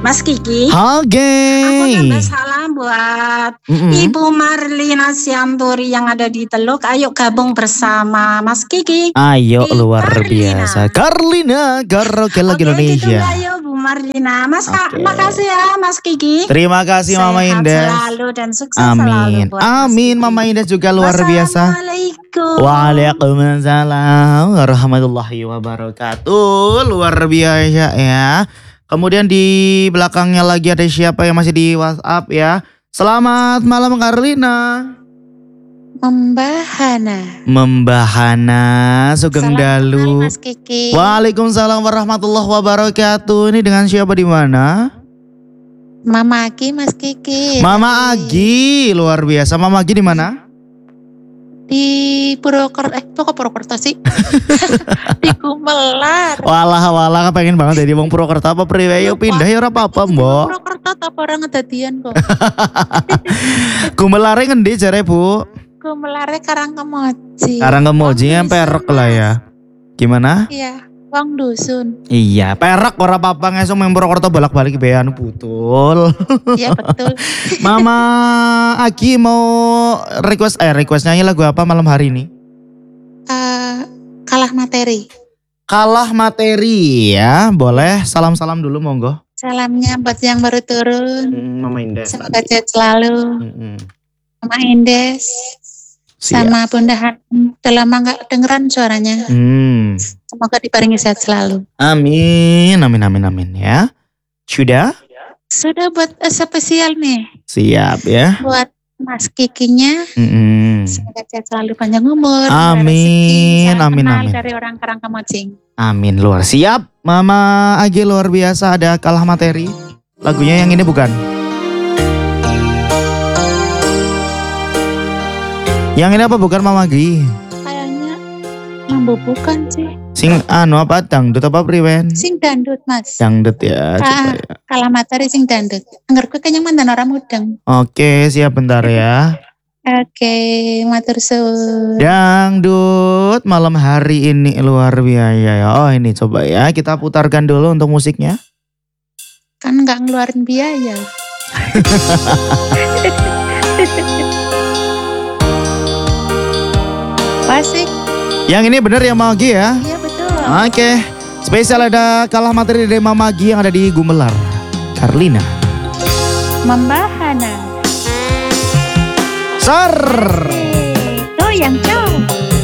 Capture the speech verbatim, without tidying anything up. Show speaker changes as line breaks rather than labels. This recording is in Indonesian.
Mas Kiki.
Oke.
Aku nambah salam buat
Mm-mm.
Ibu Marlina Sianturi yang ada di Teluk. Ayo gabung bersama Mas Kiki.
Ayo
di
luar
Carlina.
biasa. Carlina, Karaoke Lagu
Oke, gitu
Indonesia.
lah, ayo Bu Marlina. Mas Kak,
Oke.
makasih ya Mas Kiki.
Terima kasih Mama
Sehat
Indah.
selalu dan sukses selalu
Amin.
buat Mas
Amin
Kiki.
Mama Indah juga luar biasa.
Wassalamualaikum.
Waalaikumsalam warahmatullahi wabarakatuh. Luar biasa ya. Kemudian di belakangnya lagi ada siapa yang masih di WhatsApp ya. Selamat malam Carlina.
Membahana.
Membahana Sugeng
Salam kenal,
Dalu.
Mas Kiki.
Waalaikumsalam warahmatullahi wabarakatuh. Ini dengan siapa di mana?
Mama Agi, Mas Kiki.
Mama Agi, luar biasa. Mama Agi di mana?
Di Purwokerto, eh kok Purwokerto sih? Di Gumelar.
Walah walah pengen banget jadi wong Purwokerto apa priwe yo pindah ya ora apa-apa, Mbok.
Purwokerto apa orang ngedadian kok.
Gumelare ngendi jare, Bu?
Gumelare Karangkemoji.
Karangkemoji yang
Wong
Perak
dusun,
lah
Mas.
ya. Gimana?
Iya, Wong Dusun.
Iya, Perak ora apa-apa ngesuk meng Purwokerto bolak-balik bean betul.
Iya betul.
Mama Agi mau request eh request nyanyi lagu apa malam hari ini?
Eh, kalah materi.
Kalah materi ya, boleh salam-salam dulu monggo.
Salamnya buat yang baru turun.
Hmm, Mama Indah.
Semoga sehat selalu.
Mm-mm.
Mama Indes.
Siap.
Sama Bunda Han. Udah lama gak dengeran suaranya.
Hmm.
Semoga diparingi sehat selalu.
Amin, amin, amin, amin ya. Sudah?
Sudah buat eh, spesial nih.
Siap ya.
Buat Mas Kikinya.
Mm-mm.
Semoga sehat selalu, panjang umur.
Amin,
rezeki, salam
amin,
kenal
amin.
dari orang Karangkemojing.
Amin, luar siap. Mama Agi luar biasa, ada kalah materi. Lagunya yang ini bukan? Yang ini apa bukan Mama Agi?
Kayaknya membubukan sih.
Sing anu apa dangdut apa priwen?
Sing dandut Mas.
Dangdut ya.
Ah,
Coba ya.
kalah materi sing dandut. Angger gue kayaknya mantan orang mudeng.
Oke, siap bentar ya.
Oke, matur suwun.
Dangdut malam hari ini luar biasa ya. Oh ini coba ya, kita putarkan dulu untuk musiknya.
Kan nggak ngeluarin biaya. Asik.
Yang ini bener ya Mama Agi ya.
Iya betul.
Oke, spesial ada kalah materi dari Mama Agi yang ada di Gumelar. Carlina.
Membahana.
Sar.
Tuh yang cowok.